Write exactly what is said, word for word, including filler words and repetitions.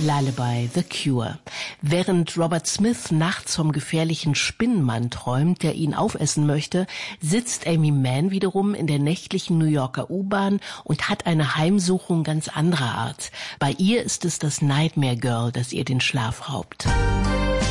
Lullaby, The Cure. Während Robert Smith nachts vom gefährlichen Spinnenmann träumt, der ihn aufessen möchte, sitzt Aimee Mann wiederum in der nächtlichen New Yorker U-Bahn und hat eine Heimsuchung ganz anderer Art. Bei ihr ist es das Nightmare Girl, das ihr den Schlaf raubt.